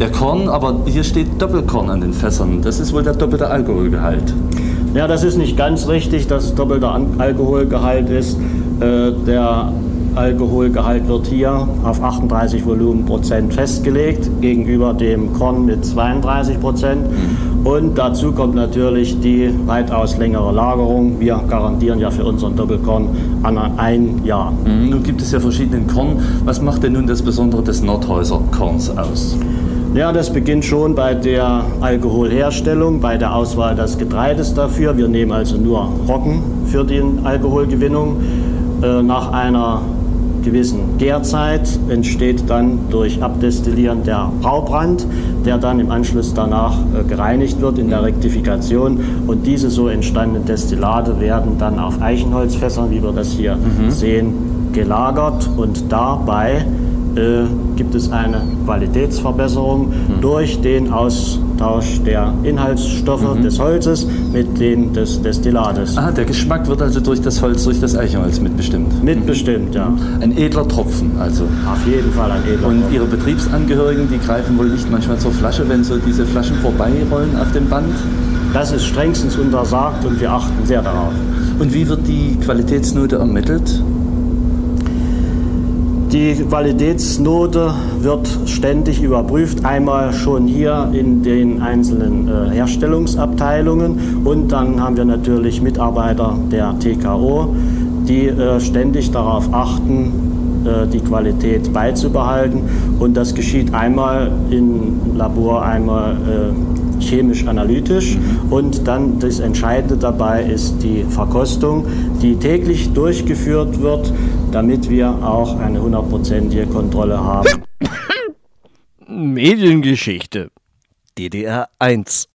Der Korn, aber hier steht Doppelkorn an den Fässern. Das ist wohl der doppelte Alkoholgehalt. Ja, das ist nicht ganz richtig, dass es doppelter Alkoholgehalt ist. Der Alkoholgehalt wird hier auf 38 Volumenprozent festgelegt, gegenüber dem Korn mit 32%. Und dazu kommt natürlich die weitaus längere Lagerung. Wir garantieren ja für unseren Doppelkorn an ein Jahr. Nun gibt es ja verschiedene Korn. Was macht denn nun das Besondere des Nordhäuser Korns aus? Ja, das beginnt schon bei der Alkoholherstellung, bei der Auswahl des Getreides dafür. Wir nehmen also nur Roggen für die Alkoholgewinnung. Nach einer gewissen Gärzeit entsteht dann durch Abdestillieren der Braubrand, der dann im Anschluss danach gereinigt wird in der Rektifikation. Und diese so entstandenen Destillate werden dann auf Eichenholzfässern, wie wir das hier sehen, gelagert. Und dabei gibt es eine Qualitätsverbesserung durch den Austausch der Inhaltsstoffe des Holzes mit denen des Destillates. Ah, der Geschmack wird also durch das Holz, durch das Eichenholz mitbestimmt? Mitbestimmt, ja. Ein edler Tropfen also? Auf jeden Fall ein edler Tropfen. Und Ihre Betriebsangehörigen, die greifen wohl nicht manchmal zur Flasche, wenn so diese Flaschen vorbeirollen auf dem Band? Das ist strengstens untersagt und wir achten sehr darauf. Und wie wird die Qualitätsnote ermittelt? Die Qualitätsnote wird ständig überprüft, einmal schon hier in den einzelnen Herstellungsabteilungen und dann haben wir natürlich Mitarbeiter der TKO, die ständig darauf achten, die Qualität beizubehalten und das geschieht einmal im Labor, einmal chemisch-analytisch und dann das Entscheidende dabei ist die Verkostung, die täglich durchgeführt wird, damit wir auch eine 100%ige Kontrolle haben. Mediengeschichte DDR 1